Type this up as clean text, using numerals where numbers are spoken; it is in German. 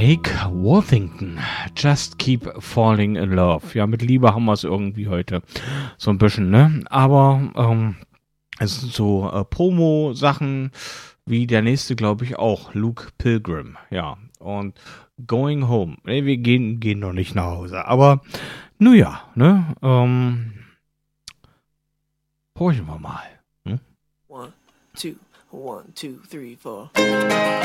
Jake Worthington, Just Keep Falling in Love. Ja, mit Liebe haben wir es irgendwie heute so ein bisschen, ne? Aber es sind so Promo-Sachen, wie der nächste, glaube ich, auch. Luke Pilgrim, ja. Und Going Home. Ne, wir gehen noch nicht nach Hause. Aber, nun ja, ne? Horchen wir mal. Hm? 1, 2, 1, 2, 3, 4.